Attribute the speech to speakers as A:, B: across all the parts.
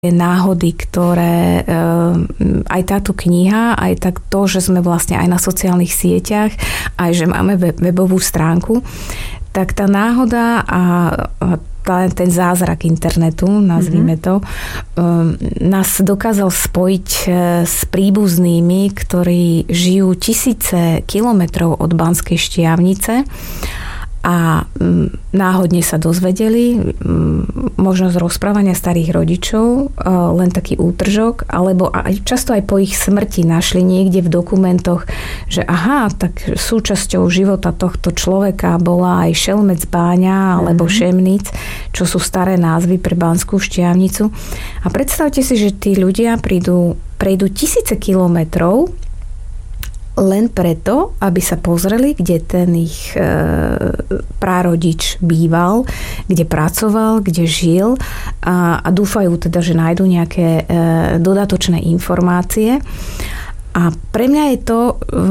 A: náhody, ktoré aj táto kniha, aj tak to, že sme vlastne aj na sociálnych sieťach, aj že máme webovú stránku, tak tá náhoda a ten zázrak internetu, nazvime to, nás dokázal spojiť s príbuznými, ktorí žijú tisíce kilometrov od Banskej Štiavnice a náhodne sa dozvedeli možnosť rozprávania starých rodičov, len taký útržok, alebo aj, často aj po ich smrti našli niekde v dokumentoch, že aha, tak súčasťou života tohto človeka bola aj Šelmec Báňa alebo Šemnic, čo sú staré názvy pre Banskú Štiavnicu. A predstavte si, že tí ľudia prejdú tisíce kilometrov len preto, aby sa pozreli, kde ten ich prarodič býval, kde pracoval, kde žil a dúfajú teda, že nájdu nejaké dodatočné informácie. A pre mňa je to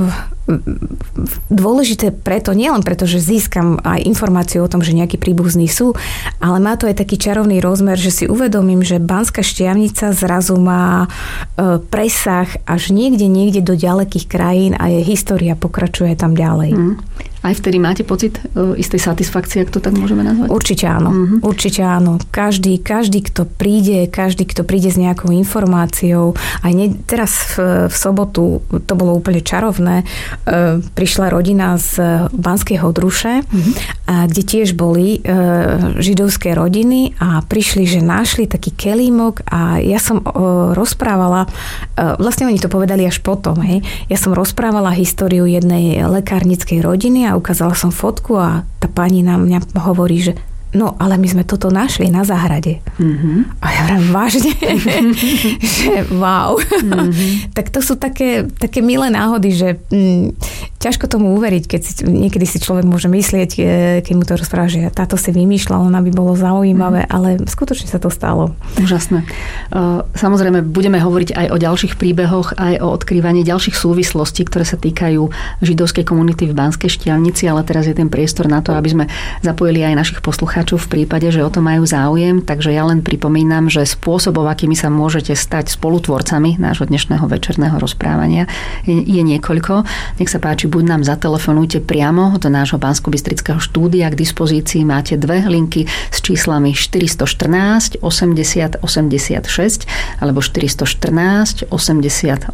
A: dôležité preto, nielen preto, že získam aj informáciu o tom, že nejakí príbuzní sú, ale má to aj taký čarovný rozmer, že si uvedomím, že Banská Štiavnica zrazu má presah až niekde do ďalekých krajín a jej história pokračuje tam ďalej.
B: Aj vtedy máte pocit istej satisfakcie, ak to tak môžeme nazvať?
A: Určite áno. Určite áno. Každý, kto príde s nejakou informáciou, aj teraz v sobotu, to bolo úplne čarovné, prišla rodina z Banskej Hodruše, kde tiež boli židovské rodiny a prišli, že našli taký kelímok a ja som rozprávala, vlastne oni to povedali až potom, hej. Ja som rozprávala históriu jednej lekárnickej rodiny a ukázala som fotku a tá pani na mňa hovorí, že no, ale my sme toto našli na záhrade. A ja hovorím, vážne? Že wow. Tak to sú také milé náhody, že ťažko tomu uveriť, keď niekedy si človek môže myslieť, keď mu to rozpráva, že táto si vymýšľal, ona by bolo zaujímavé, ale skutočne sa to stalo.
B: Úžasné. Samozrejme, budeme hovoriť aj o ďalších príbehoch, aj o odkrývaní ďalších súvislostí, ktoré sa týkajú židovskej komunity v Banskej Štiavnici, ale teraz je ten priestor na to, aby sme zapojili aj našich poslucháčov v prípade, že o to majú záujem. Takže ja len pripomínam, že spôsobov, akými sa môžete stať spolutvorcami nášho dnešného večerného rozprávania, je niekoľko. Nech sa páči, buď nám zatelefonujte priamo do nášho banskobystrického štúdia. K dispozícii máte dve linky s číslami 414 80 86 alebo 414 80 87.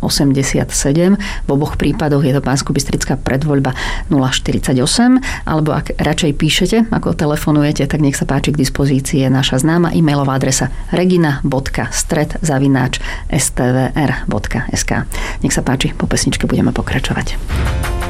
B: V oboch prípadoch je to banskobystrická predvoľba 048, alebo ak radšej píšete, ako telefonujete, tak nech sa páči, k dispozícii je naša známa e-mailová adresa regina.stred@stvr.sk. Nech sa páči, po pesničke budeme pokračovať.